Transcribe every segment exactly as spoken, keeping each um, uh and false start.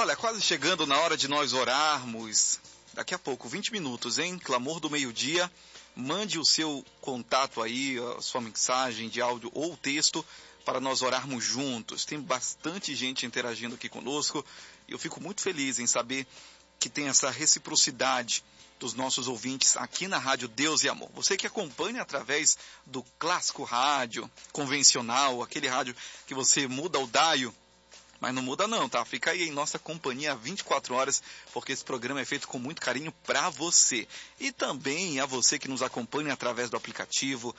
Olha, quase chegando na hora de nós orarmos. Daqui a pouco, vinte minutos, hein? Clamor do meio-dia. Mande o seu contato aí, a sua mensagem de áudio ou texto, para nós orarmos juntos. Tem bastante gente interagindo aqui conosco e eu fico muito feliz em saber que tem essa reciprocidade dos nossos ouvintes aqui na Rádio Deus e Amor. Você que acompanha através do clássico rádio convencional, aquele rádio que você muda o daio, mas não muda não, tá? Fica aí em nossa companhia vinte e quatro horas, porque esse programa é feito com muito carinho para você. E também a você que nos acompanha através do aplicativo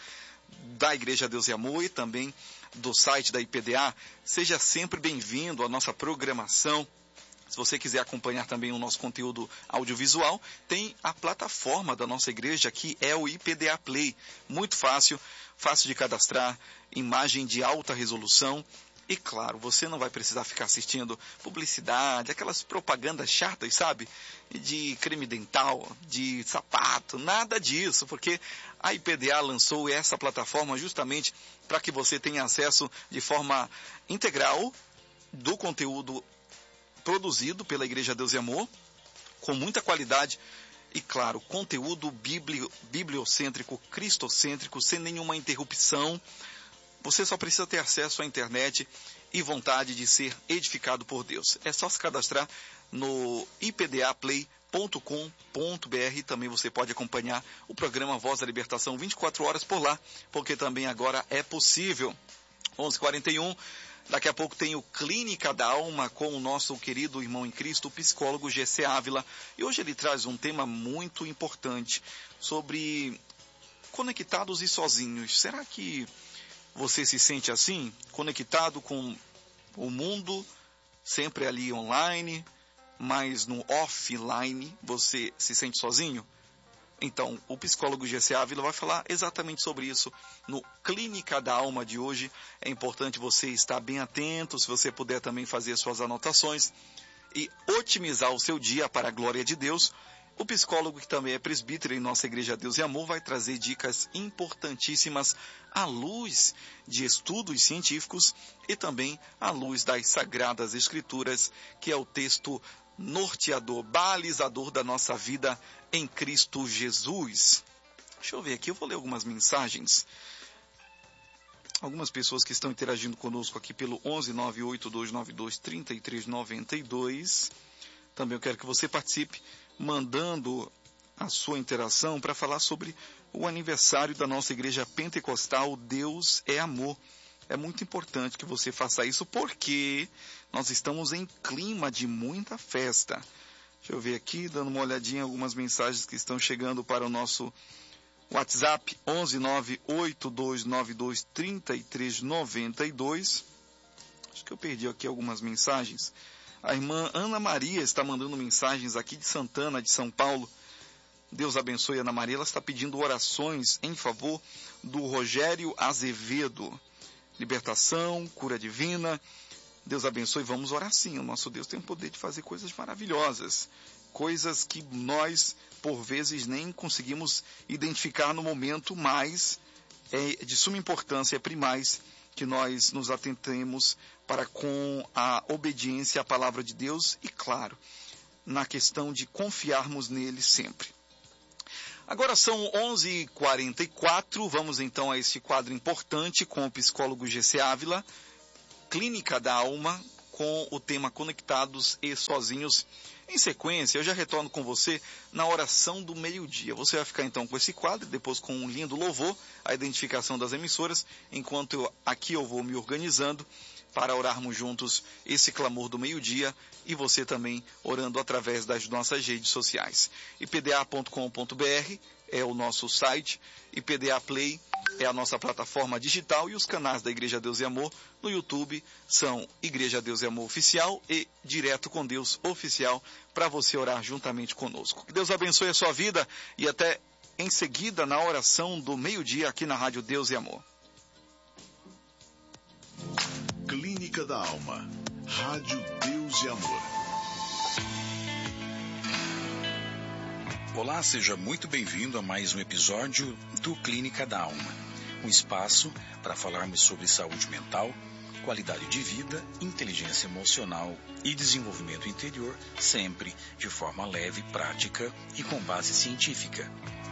da Igreja Deus e Amor e também do site da I P D A. Seja sempre bem-vindo à nossa programação. Se você quiser acompanhar também o nosso conteúdo audiovisual, tem a plataforma da nossa igreja, que é o I P D A Play. Muito fácil, fácil de cadastrar, imagem de alta resolução. E claro, você não vai precisar ficar assistindo publicidade, aquelas propagandas chatas, sabe? De creme dental, de sapato, nada disso, porque a I P D A lançou essa plataforma justamente para que você tenha acesso de forma integral do conteúdo produzido pela Igreja Deus e Amor, com muita qualidade e, claro, conteúdo biblio, bibliocêntrico, cristocêntrico, sem nenhuma interrupção. Você só precisa ter acesso à internet e vontade de ser edificado por Deus. É só se cadastrar no i p d a play ponto com ponto b r. Também você pode acompanhar o programa Voz da Libertação vinte e quatro horas por lá, porque também agora é possível. onze e quarenta e um, daqui a pouco tem o Clínica da Alma com o nosso querido irmão em Cristo, o psicólogo G C Ávila. E hoje ele traz um tema muito importante sobre conectados e sozinhos. Será que você se sente assim, conectado com o mundo, sempre ali online, mas no offline você se sente sozinho? Então, o psicólogo G C Ávila vai falar exatamente sobre isso no Clínica da Alma de hoje. É importante você estar bem atento, se você puder também fazer suas anotações e otimizar o seu dia para a glória de Deus. O psicólogo, que também é presbítero em nossa Igreja Deus e Amor, vai trazer dicas importantíssimas à luz de estudos científicos e também à luz das Sagradas Escrituras, que é o texto norteador, balizador da nossa vida em Cristo Jesus. Deixa eu ver aqui, eu vou ler algumas mensagens. Algumas pessoas que estão interagindo conosco aqui pelo onze nove oito dois nove dois três três nove dois. Também eu quero que você participe mandando a sua interação para falar sobre o aniversário da nossa igreja pentecostal Deus é Amor. É muito importante que você faça isso porque nós estamos em clima de muita festa. Deixa eu ver aqui, dando uma olhadinha em algumas mensagens que estão chegando para o nosso WhatsApp onze nove oito dois nove dois três três nove dois. Acho que eu perdi aqui algumas mensagens. A irmã Ana Maria está mandando mensagens aqui de Santana, de São Paulo. Deus abençoe a Ana Maria. Ela está pedindo orações em favor do Rogério Azevedo. Libertação, cura divina. Deus abençoe. Vamos orar sim. O nosso Deus tem o poder de fazer coisas maravilhosas. Coisas que nós, por vezes, nem conseguimos identificar no momento, mas é de suma importância, é primaz que nós nos atentemos para com a obediência à palavra de Deus e, claro, na questão de confiarmos nele sempre. Agora são onze e quarenta e quatro, vamos então a esse quadro importante com o psicólogo G C Ávila, Clínica da Alma, com o tema Conectados e Sozinhos. Em sequência, eu já retorno com você na oração do meio-dia. Você vai ficar então com esse quadro, depois com um lindo louvor, a identificação das emissoras, enquanto eu, aqui eu vou me organizando para orarmos juntos esse clamor do meio-dia e você também orando através das nossas redes sociais. i p d a ponto com ponto b r é o nosso site, I P D A Play é a nossa plataforma digital e os canais da Igreja Deus e Amor no YouTube são Igreja Deus e Amor Oficial e Direto com Deus Oficial para você orar juntamente conosco. Que Deus abençoe a sua vida e até em seguida na oração do meio-dia aqui na Rádio Deus e Amor. Clínica da Alma, Rádio Deus e Amor. Olá, seja muito bem-vindo a mais um episódio do Clínica da Alma, um espaço para falarmos sobre saúde mental, qualidade de vida, inteligência emocional e desenvolvimento interior, sempre de forma leve, prática e com base científica.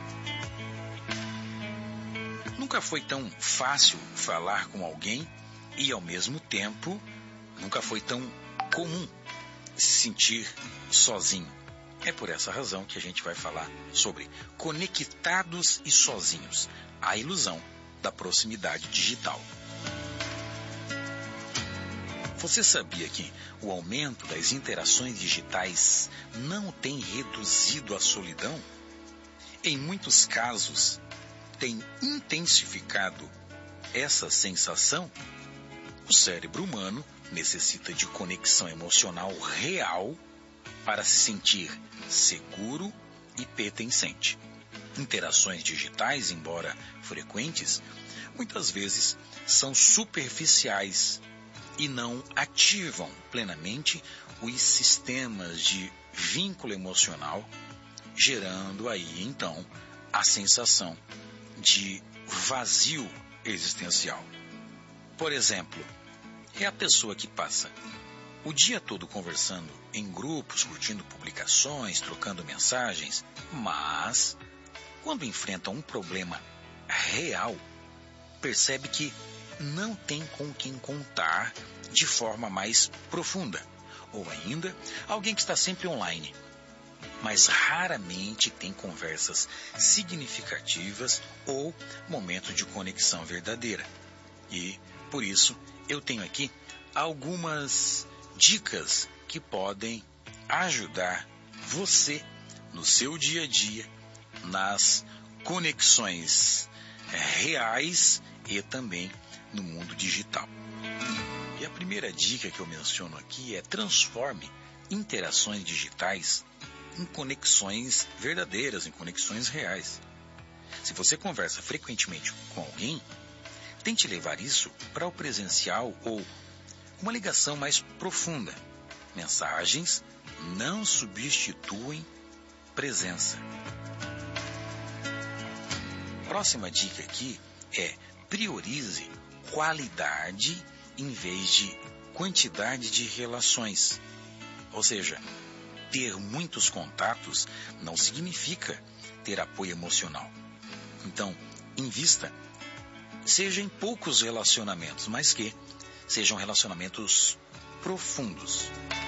Nunca foi tão fácil falar com alguém e, ao mesmo tempo, nunca foi tão comum se sentir sozinho. É por essa razão que a gente vai falar sobre conectados e sozinhos, a ilusão da proximidade digital. Você sabia que o aumento das interações digitais não tem reduzido a solidão? Em muitos casos, tem intensificado essa sensação? O cérebro humano necessita de conexão emocional real para se sentir seguro e pertencente. Interações digitais, embora frequentes, muitas vezes são superficiais e não ativam plenamente os sistemas de vínculo emocional, gerando aí, então, a sensação de vazio existencial. Por exemplo, é a pessoa que passa o dia todo conversando em grupos, curtindo publicações, trocando mensagens, mas quando enfrenta um problema real, percebe que não tem com quem contar de forma mais profunda. Ou ainda, alguém que está sempre online, mas raramente tem conversas significativas ou momento de conexão verdadeira. E, por isso, eu tenho aqui algumas dicas que podem ajudar você no seu dia a dia, nas conexões reais e também no mundo digital. E a primeira dica que eu menciono aqui é: transforme interações digitais em conexões verdadeiras, em conexões reais. Se você conversa frequentemente com alguém, tente levar isso para o presencial ou uma ligação mais profunda. Mensagens não substituem presença. Próxima dica aqui é: priorize qualidade em vez de quantidade de relações. Ou seja, ter muitos contatos não significa ter apoio emocional. Então, invista, seja em poucos relacionamentos, mas que sejam relacionamentos profundos.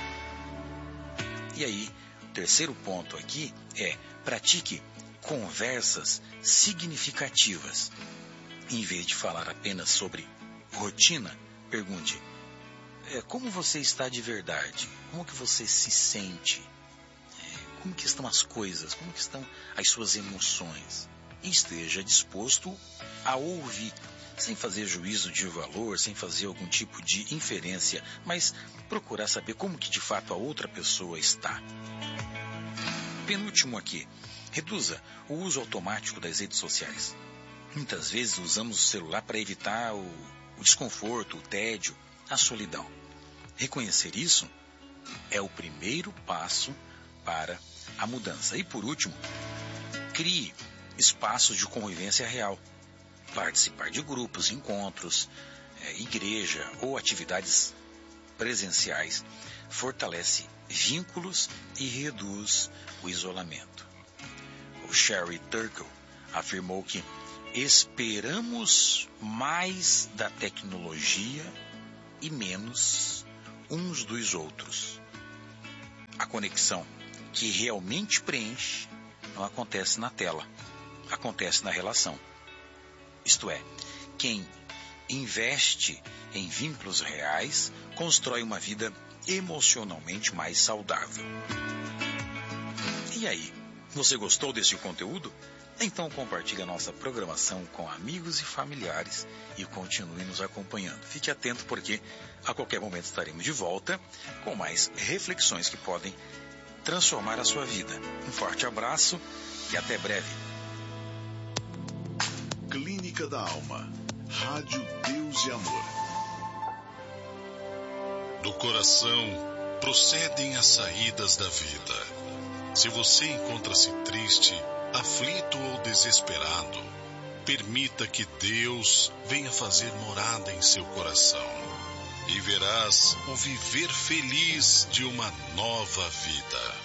E aí, o terceiro ponto aqui é: pratique conversas significativas. Em vez de falar apenas sobre rotina, pergunte: é, como você está de verdade? Como que você se sente? É, como que estão as coisas? Como que estão as suas emoções? E esteja disposto a ouvir, sem fazer juízo de valor, sem fazer algum tipo de inferência, mas procurar saber como que de fato a outra pessoa está. Penúltimo aqui: reduza o uso automático das redes sociais. Muitas vezes usamos o celular para evitar o, o desconforto, o tédio, a solidão. Reconhecer isso é o primeiro passo para a mudança. E por último, crie espaços de convivência real. Participar de grupos, encontros, é, igreja ou atividades presenciais fortalece vínculos e reduz o isolamento. O Sherry Turkle afirmou que esperamos mais da tecnologia e menos uns dos outros. A conexão que realmente preenche não acontece na tela, acontece na relação. Isto é, quem investe em vínculos reais constrói uma vida emocionalmente mais saudável. E aí, você gostou desse conteúdo? Então compartilhe a nossa programação com amigos e familiares e continue nos acompanhando. Fique atento, porque a qualquer momento estaremos de volta com mais reflexões que podem transformar a sua vida. Um forte abraço e até breve. Clínica da Alma. Rádio Deus e Amor. Do coração procedem as saídas da vida. Se você encontra-se triste, aflito ou desesperado, permita que Deus venha fazer morada em seu coração. e verás o viver feliz de uma nova vida.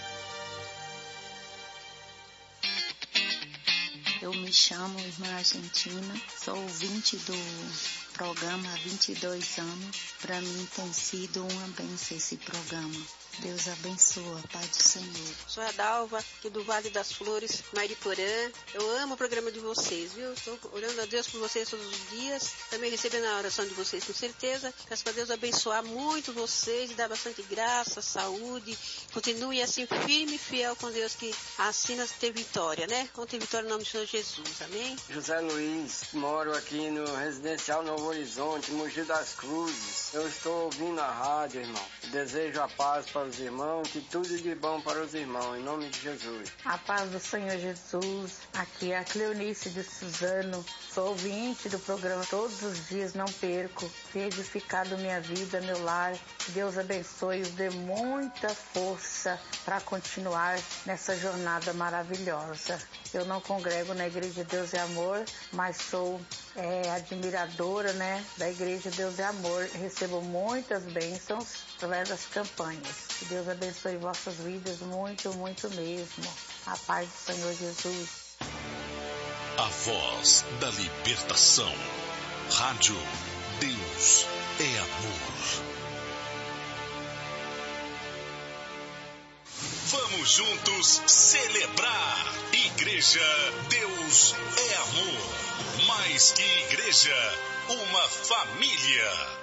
Eu me chamo Irmã Argentina, sou ouvinte do programa há vinte e dois anos. Para mim tem sido uma bênção esse programa. Deus abençoa, Pai do Senhor. Sou a Dalva, aqui do Vale das Flores, Mariporã. Eu amo o programa de vocês, viu? Estou orando a Deus por vocês todos os dias. Também recebendo a oração de vocês, com certeza. Peço para Deus abençoar muito vocês e dar bastante graça, saúde. Continue assim firme e fiel com Deus, que assim nós ter vitória, né? Vamos ter vitória no nome do Senhor Jesus, amém? José Luiz, moro aqui no Residencial Novo Horizonte, Mogi das Cruzes. Eu estou ouvindo a rádio, irmão. Desejo a paz para os irmãos, que tudo de bom para os irmãos, em nome de Jesus. A paz do Senhor Jesus. Aqui é a Cleonice de Suzano. Sou ouvinte do programa todos os dias, não perco. Tem edificado minha vida, meu lar. Que Deus abençoe e os dê muita força para continuar nessa jornada maravilhosa. Eu não congrego na Igreja Deus é Amor, mas sou é, admiradora, né, da Igreja Deus é Amor. Recebo muitas bênçãos através das campanhas. Que Deus abençoe vossas vidas muito, muito mesmo. A paz do Senhor Jesus. A voz da libertação. Rádio Deus é Amor. Vamos juntos celebrar. Igreja Deus é Amor. Mais que igreja, uma família.